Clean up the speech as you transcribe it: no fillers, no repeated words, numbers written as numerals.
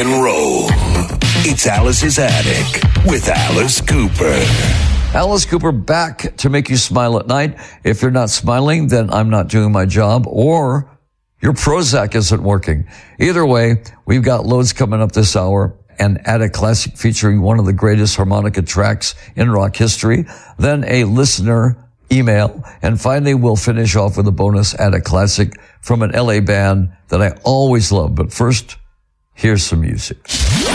and roll. It's Alice's Attic with Alice Cooper. Alice Cooper back to make you smile at night. If you're not smiling, then I'm not doing my job, or your Prozac isn't working. Either way, we've got loads coming up this hour. An Attic Classic featuring one of the greatest harmonica tracks in rock history. Then a listener email. And finally, we'll finish off with a bonus Attic Classic from an LA band that I always love. But first, here's some music.